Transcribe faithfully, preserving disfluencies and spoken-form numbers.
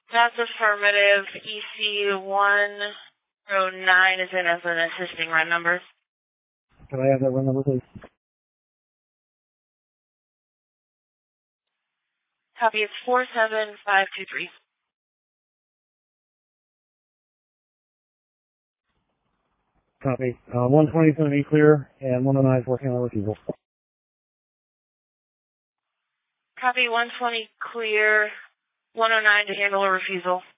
That's affirmative. E C one oh nine is in as an assisting run number. Can I have that run number, please? Copy, it's four seven five two three. Copy. Uh, one twenty is going to be clear, and one oh nine is working on refusal. Copy, one twenty clear, one oh nine to handle a refusal.